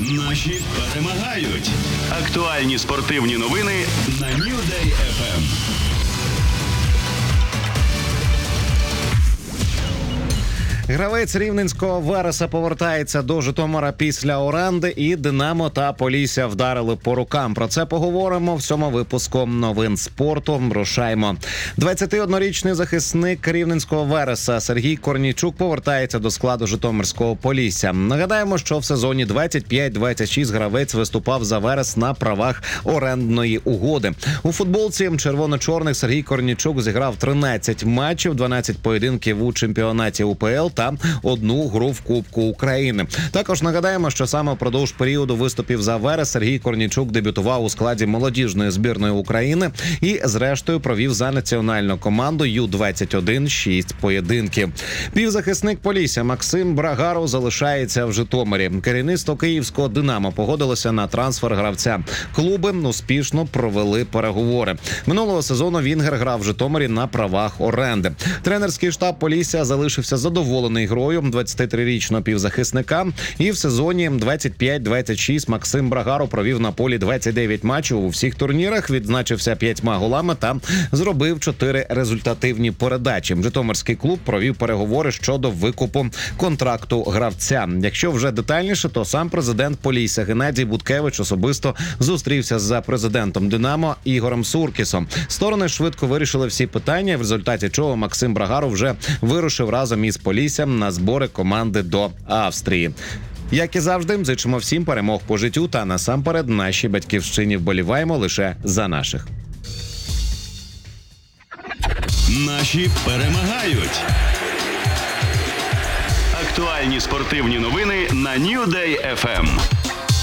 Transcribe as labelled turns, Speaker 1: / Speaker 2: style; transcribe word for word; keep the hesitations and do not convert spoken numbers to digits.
Speaker 1: Наші перемагають. Актуальні спортивні новини на New Day еф ем.
Speaker 2: Гравець рівненського Вереса повертається до Житомира після оренди, і Динамо та Полісся вдарили по рукам. Про це поговоримо в цьому випуску новин спорту. Рушаймо. двадцятиоднорічний захисник рівненського Вереса Сергій Корнійчук повертається до складу Житомирського Полісся. Нагадаємо, що в сезоні двадцять п'ять двадцять шість гравець виступав за Верес на правах орендної угоди. У футболці червоно-чорних Сергій Корнійчук зіграв тринадцять матчів, дванадцять поєдинків у чемпіонаті У Пе Ел та одну гру в Кубку України. Також нагадаємо, що саме впродовж періоду виступів за Верес Сергій Корнійчук дебютував у складі молодіжної збірної України і, зрештою, провів за національну команду Ю двадцять один шість поєдинків. Півзахисник Полісся Максим Брагаров залишається в Житомирі. Керівництво київського «Динамо» погодилося на трансфер гравця. Клуби успішно провели переговори. Минулого сезону Вінгер грав в Житомирі на правах оренди. Тренерський штаб Полісся залишився задоволений грою двадцятитрирічного півзахисника, і в сезоні двадцять п'ять двадцять шість Максим Брагаров провів на полі двадцять дев'ять матчів у всіх турнірах, відзначився п'ятьма голами та зробив чотири результативні передачі. Житомирський клуб провів переговори щодо викупу контракту гравця. Якщо вже детальніше, то сам президент Полісся Геннадій Буткевич особисто зустрівся з президентом «Динамо» Ігорем Суркісом. Сторони швидко вирішили всі питання, в результаті чого Максим Брагаров вже вирушив разом із Поліссям на збори команди до Австрії. Як і завжди, зичимо всім перемог по життю та насамперед нашій батьківщині вболіваємо лише за наших.
Speaker 1: Наші перемагають. Актуальні спортивні новини на New Day еф ем.